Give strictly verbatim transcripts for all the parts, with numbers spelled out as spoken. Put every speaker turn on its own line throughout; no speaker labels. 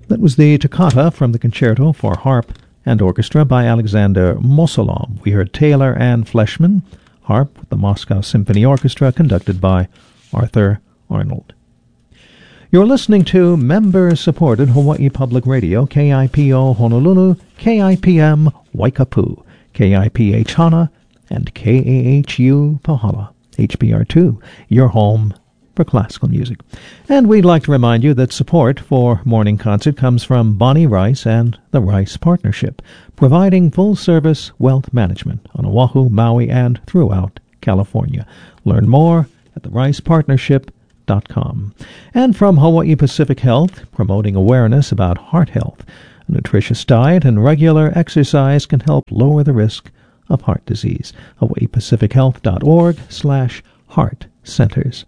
That was the Toccata from the Concerto for Harp and Orchestra by Alexander Mosolov. We heard Taylor and Fleshman, harp with the Moscow Symphony Orchestra, conducted by Arthur Arnold. You're listening to member-supported Hawaii Public Radio, K I P O Honolulu, K I P M Waikapu, K I P H Hana, and K A H U Pahala, H P R two, your home for classical music. And we'd like to remind you that support for Morning Concert comes from Bonnie Rice and the Rice Partnership, providing full-service wealth management on Oahu, Maui, and throughout California. Learn more at the rice partnership dot com. And from Hawaii Pacific Health, promoting awareness about heart health. A nutritious diet and regular exercise can help lower the risk of heart disease. Hawaii Pacific Health dot org slash heart centers.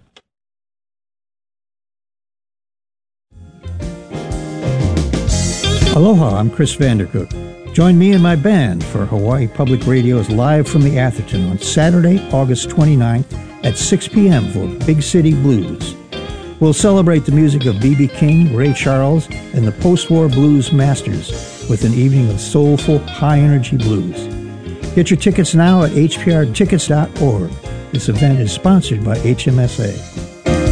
Aloha, I'm Chris Vandercook. Join me and my band for Hawaii Public Radio's Live from the Atherton on Saturday, August twenty-ninth at six p.m. for Big City Blues. We'll celebrate the music of B B King, Ray Charles, and the post-war blues masters with an evening of soulful, high-energy blues. Get your tickets now at H P R tickets dot org. This event is sponsored by H M S A.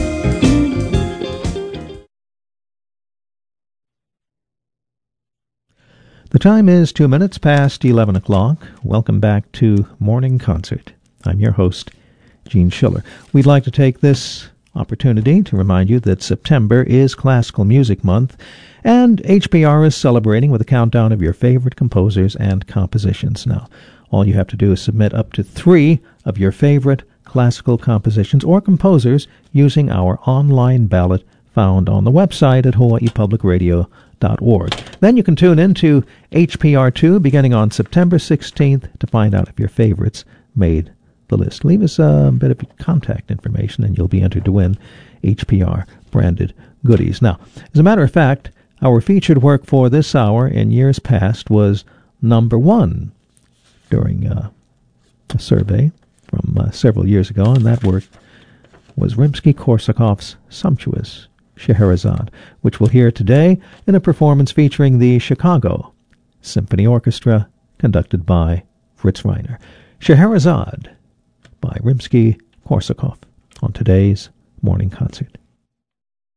The time is two minutes past eleven o'clock. Welcome back to Morning Concert. I'm your host, Gene Schiller. We'd like to take this opportunity to remind you that September is Classical Music Month, and H P R is celebrating with a countdown of your favorite composers and compositions. Now, all you have to do is submit up to three of your favorite classical compositions or composers using our online ballot found on the website at hawaii public radio dot org. Then you can tune in to H P R two beginning on September sixteenth to find out if your favorites made the list. Leave us a bit of contact information and you'll be entered to win H P R branded goodies. Now, as a matter of fact, our featured work for this hour in years past was number one during uh, a survey from uh, several years ago, and that work was Rimsky-Korsakov's Sumptuous Scheherazade, which we'll hear today in a performance featuring the Chicago Symphony Orchestra, conducted by Fritz Reiner. Scheherazade by Rimsky-Korsakov on today's Morning Concert.